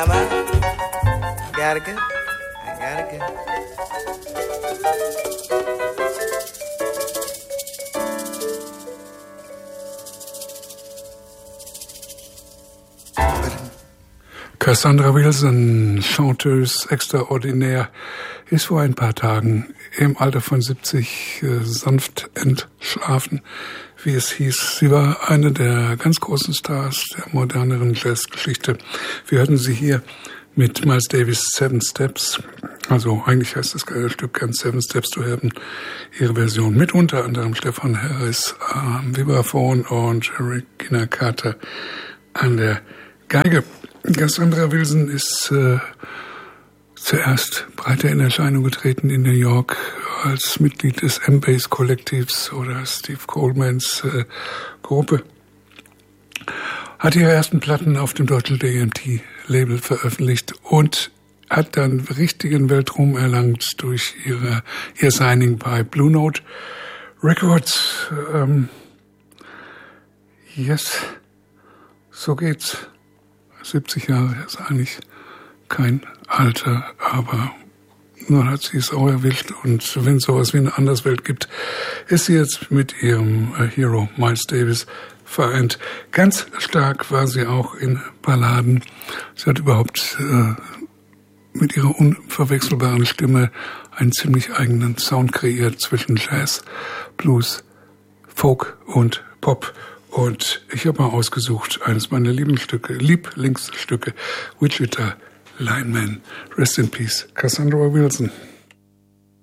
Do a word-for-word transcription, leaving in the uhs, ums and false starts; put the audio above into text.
mama. Gotta go. I gotta go. Cassandra Wilson, Chanteuse extraordinaire, ist vor ein paar Tagen im Alter von siebzig äh, sanft entschlafen, wie es hieß. Sie war eine der ganz großen Stars der moderneren Jazzgeschichte. Wir hörten sie hier mit Miles Davis' Seven Steps. Also eigentlich heißt das Stück ganz Seven Steps to Heaven. Ihre Version mit unter anderem Stefan Harris am Vibraphon und Regina Carter an der Geige. Cassandra Wilson ist äh, zuerst breiter in Erscheinung getreten in New York als Mitglied des M-Bass-Kollektivs oder Steve Colemans äh, Gruppe. Hat ihre ersten Platten auf dem deutschen D M T-Label veröffentlicht und hat dann richtigen Weltruhm erlangt durch ihre, ihr Signing bei Blue Note Records. Ähm, yes, so geht's. siebzig Jahre ist eigentlich kein Alter, aber nun hat sie es auch erwischt. Und wenn es sowas wie eine Anderswelt gibt, ist sie jetzt mit ihrem Hero Miles Davis vereint. Ganz stark war sie auch in Balladen. Sie hat überhaupt äh, mit ihrer unverwechselbaren Stimme einen ziemlich eigenen Sound kreiert zwischen Jazz, Blues, Folk und Pop. Und ich habe mal ausgesucht, eines meiner Lieblingsstücke, Lieblingsstücke, Wichita Lineman. Rest in Peace, Cassandra Wilson.